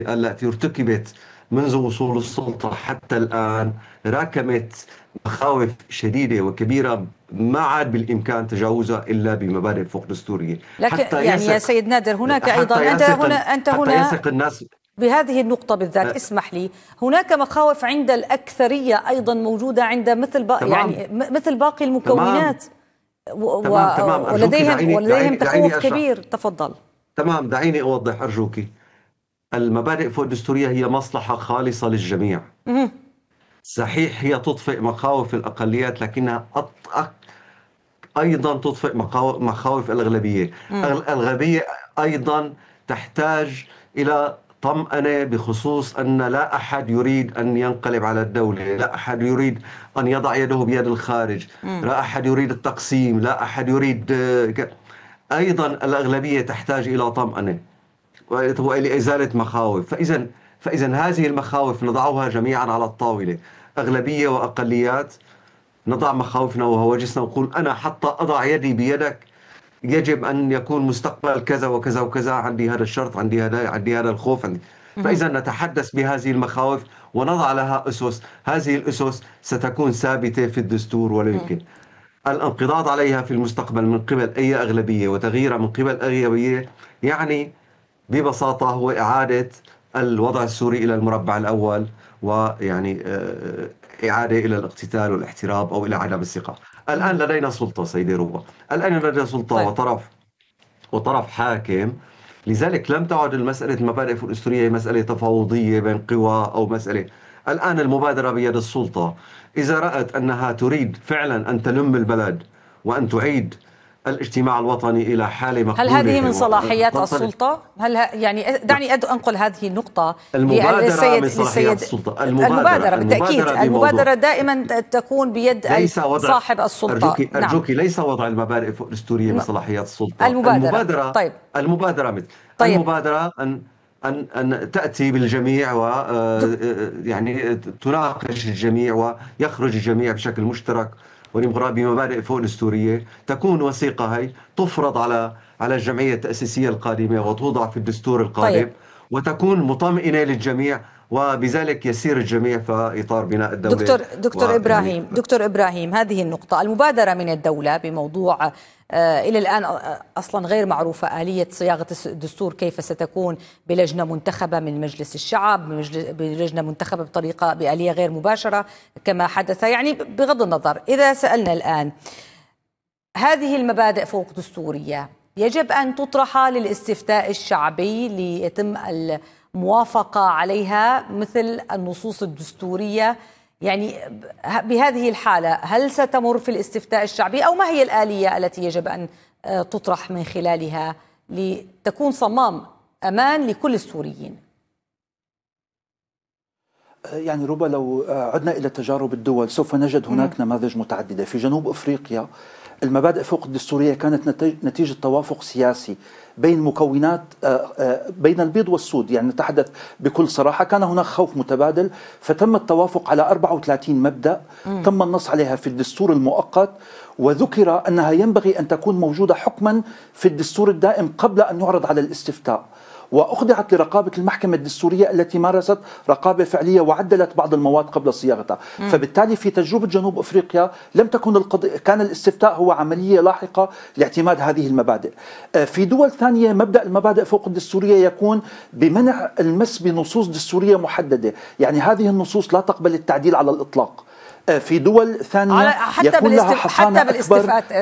التي ارتكبت منذ وصول السلطة حتى الآن راكمت مخاوف شديدة وكبيرة ما عاد بالإمكان تجاوزها إلا بمبادئ فوق دستورية. لكن يعني يا سيد نادر، هناك أيضا أنت هنا الناس. بهذه النقطة بالذات اسمح لي، هناك مخاوف عند الأكثرية أيضا موجودة عند تمام. يعني مثل باقي تمام. المكونات، تمام. أرجوك ولديهم تخوف دعيني أشرح. كبير. تفضل. تمام، دعيني أوضح أرجوك. المبادئ فوق الدستورية هي مصلحة خالصة للجميع. مهم. صحيح هي تطفئ مخاوف الأقليات، لكنها أيضا تطفئ مخاوف الأغلبية. مم. الأغلبية أيضا تحتاج إلى طمأنة بخصوص أن لا أحد يريد أن ينقلب على الدولة، لا أحد يريد أن يضع يده بيد الخارج، مم. لا أحد يريد التقسيم، لا أحد يريد أيضا الأغلبية تحتاج إلى طمأنة ولإزالة مخاوف. فإذا هذه المخاوف نضعها جميعا على الطاولة، أغلبية وأقليات. نضع مخاوفنا وهواجسنا ونقول أنا حتى أضع يدي بيدك يجب أن يكون مستقبل كذا وكذا وكذا، عندي هذا الشرط، عندي هذا الخوف عندي. مهم. فإذا نتحدث بهذه المخاوف ونضع لها أسس، هذه الأسس ستكون ثابتة في الدستور، ولا مم. يمكن الانقضاض عليها في المستقبل من قبل أي أغلبية وتغييرها من قبل أغلبية. يعني ببساطة هو إعادة الوضع السوري إلى المربع الأول، ويعني إعادة إلى الاقتتال والاحتراب أو إلى عدم الثقة. الآن مهم. لدينا سلطة سيدي روبا، الآن لدينا سلطة طيب. وطرف حاكم. لذلك لم تعد المسألة المبادئ الدستورية مسألة تفاوضية بين قوى أو مسألة. الآن المبادرة بيد السلطة. إذا رأت أنها تريد فعلا أن تلم البلد وأن تعيد الاجتماع الوطني إلى حالة هل هذه مقبولة من صلاحيات وتنطلق. السلطة؟ يعني دعني أنقل هذه النقطة المبادرة من صلاحيات السلطة. المبادرة بالتأكيد، المبادرة المبادرة بموضوع دائما تكون بيد ليس وضع. صاحب السلطة. أرجوك نعم. أرجوك، ليس وضع المبادئ فوق الدستورية من صلاحيات السلطة. المبادرة. طيب. المبادرة مثل طيب المبادرة أن تأتي بالجميع و يعني تناقش الجميع ويخرج الجميع بشكل مشترك بمبادئ فوق الدستورية. تكون وثيقة هي تفرض على الجمعية التأسيسية القادمة وتوضع في الدستور طيب. القادم، وتكون مطمئنة للجميع، وبذلك يسير الجميع في إطار بناء الدولة. دكتور إبراهيم، هذه النقطة المبادرة من الدولة بموضوع إلى الآن أصلا غير معروفة آلية صياغة الدستور كيف ستكون، بلجنة منتخبة من مجلس الشعب، بلجنة منتخبة بآلية غير مباشرة كما حدث. يعني بغض النظر، إذا سألنا الآن هذه المبادئ فوق دستورية يجب أن تطرح للاستفتاء الشعبي ليتم الموافقة عليها مثل النصوص الدستورية. يعني بهذه الحالة هل ستمر في الاستفتاء الشعبي، أو ما هي الآلية التي يجب أن تطرح من خلالها لتكون صمام أمان لكل السوريين؟ يعني ربما لو عدنا إلى تجارب الدول سوف نجد هناك نماذج متعددة. في جنوب أفريقيا المبادئ فوق الدستورية كانت نتيجة توافق سياسي بين مكونات، بين البيض والسود. يعني نتحدث بكل صراحة، كان هناك خوف متبادل، فتم التوافق على 34 مبدأ تم النص عليها في الدستور المؤقت، وذكر أنها ينبغي أن تكون موجودة حكما في الدستور الدائم قبل أن يعرض على الاستفتاء، وأخضعت لرقابة المحكمة الدستورية التي مارست رقابة فعلية وعدلت بعض المواد قبل صياغتها. فبالتالي في تجربة جنوب أفريقيا لم تكن كان الاستفتاء هو عملية لاحقة لاعتماد هذه المبادئ. في دول ثانية مبدأ المبادئ فوق الدستورية يكون بمنع المس بنصوص دستورية محددة، يعني هذه النصوص لا تقبل التعديل على الإطلاق. في دول ثانية يكون لها حصانة أكبر.